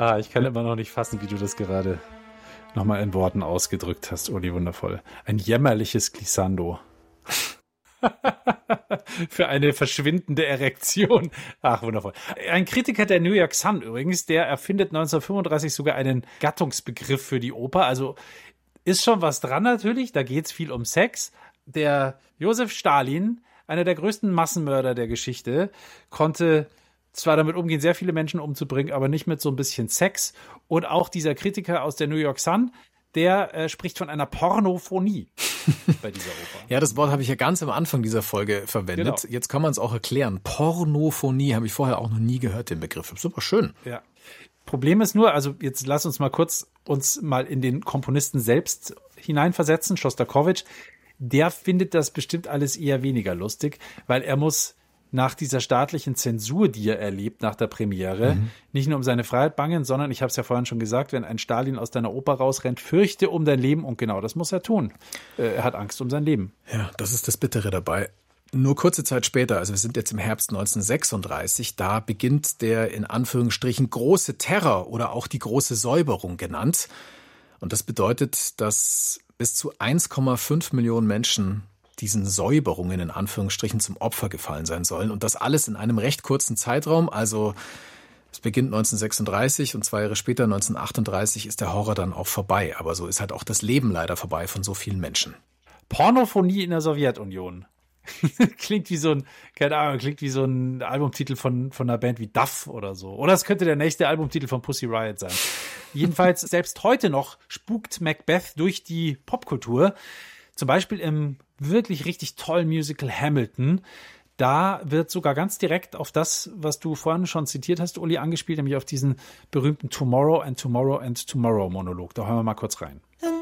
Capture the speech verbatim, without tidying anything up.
Ah, ich kann immer noch nicht fassen, wie du das gerade nochmal in Worten ausgedrückt hast, Uli, wundervoll. Ein jämmerliches Glissando. Für eine verschwindende Erektion. Ach, wundervoll. Ein Kritiker der New York Sun übrigens, der erfindet neunzehnhundertfünfunddreißig sogar einen Gattungsbegriff für die Oper. Also ist schon was dran natürlich, da geht's viel um Sex. Der Josef Stalin, einer der größten Massenmörder der Geschichte, konnte zwar damit umgehen, sehr viele Menschen umzubringen, aber nicht mit so ein bisschen Sex. Und auch dieser Kritiker aus der New York Sun, der äh, spricht von einer Pornophonie bei dieser Oper. Ja, das Wort habe ich ja ganz am Anfang dieser Folge verwendet. Genau. Jetzt kann man es auch erklären. Pornophonie habe ich vorher auch noch nie gehört, den Begriff. Super schön. Ja. Problem ist nur, also jetzt lass uns mal kurz uns mal in den Komponisten selbst hineinversetzen. Schostakowitsch, der findet das bestimmt alles eher weniger lustig, weil er muss nach dieser staatlichen Zensur, die er erlebt nach der Premiere, mhm. nicht nur um seine Freiheit bangen, sondern, ich habe es ja vorhin schon gesagt, wenn ein Stalin aus deiner Oper rausrennt, fürchte um dein Leben, und genau das muss er tun. Er hat Angst um sein Leben. Ja, das ist das Bittere dabei. Nur kurze Zeit später, also wir sind jetzt im Herbst neunzehnhundertsechsunddreißig, da beginnt der in Anführungsstrichen große Terror oder auch die große Säuberung genannt. Und das bedeutet, dass bis zu eins Komma fünf Millionen Menschen diesen Säuberungen in Anführungsstrichen zum Opfer gefallen sein sollen. Und das alles in einem recht kurzen Zeitraum. Also es beginnt neunzehnhundertsechsunddreißig und zwei Jahre später, neunzehnhundertachtunddreißig, ist der Horror dann auch vorbei. Aber so ist halt auch das Leben leider vorbei von so vielen Menschen. Pornophonie in der Sowjetunion. Klingt wie so ein, keine Ahnung, klingt wie so ein Albumtitel von, von einer Band wie Duff oder so. Oder es könnte der nächste Albumtitel von Pussy Riot sein. Jedenfalls, selbst heute noch spukt Macbeth durch die Popkultur. Zum Beispiel im wirklich richtig tollen Musical Hamilton. Da wird sogar ganz direkt auf das, was du vorhin schon zitiert hast, Uli, angespielt, nämlich auf diesen berühmten Tomorrow and Tomorrow and Tomorrow Monolog. Da hören wir mal kurz rein. The